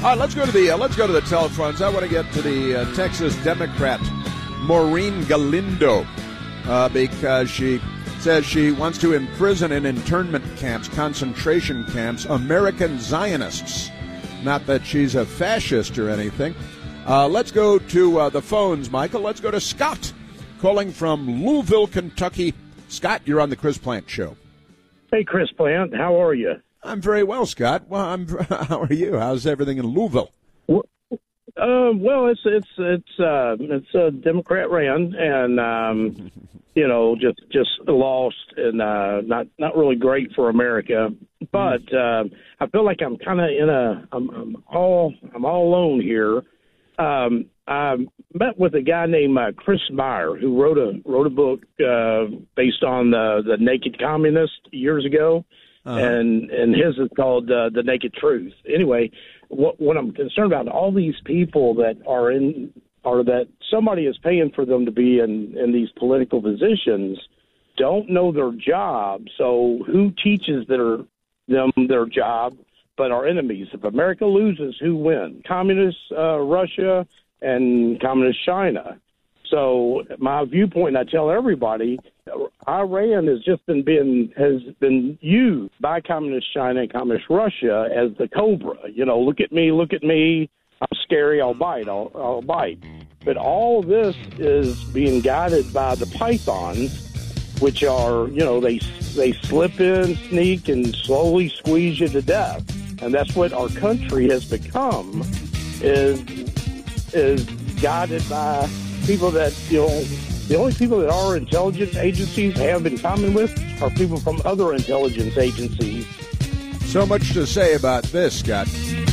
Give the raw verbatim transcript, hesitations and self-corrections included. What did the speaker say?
right, let's go to the uh, let's go to the telephones. I want to get to the uh, Texas Democrat Maureen Galindo uh, because she says she wants to imprison in internment camps, concentration camps, American Zionists. Not that she's a fascist or anything. Uh, let's go to uh, the phones, Michael. Let's go to Scott, calling from Louisville, Kentucky. Scott, you're on the Chris Plant Show. Hey, Chris Plant. How are you? I'm very well, Scott. Well, I'm. How are you? How's everything in Louisville? Well, uh, well it's it's it's uh, it's a Democrat ran, and um, you know, just just lost, and uh, not not really great for America. But uh, I feel like I'm kind of in a I'm, I'm all I'm all alone here. Um, I met with a guy named uh, Chris Meyer, who wrote a wrote a book uh, based on the the Naked Communist years ago. Uh-huh. And and his is called uh, The Naked Truth. Anyway, what what I'm concerned about, all these people that are in, or that somebody is paying for them to be in, in these political positions, don't know their job. So who teaches their them their job but our enemies? If America loses, who wins? Communist uh, Russia and Communist China. So my viewpoint, and I tell everybody, Iran has just been being has been used by Communist China and Communist Russia as the cobra. You know, look at me, look at me. I'm scary. I'll bite. I'll, I'll bite. But all of this is being guided by the pythons, which are, you know, they they slip in, sneak, and slowly squeeze you to death. And that's what our country has become, is is guided by people that, you know, the only people that our intelligence agencies have in common with are people from other intelligence agencies. So much to say about this, Scott.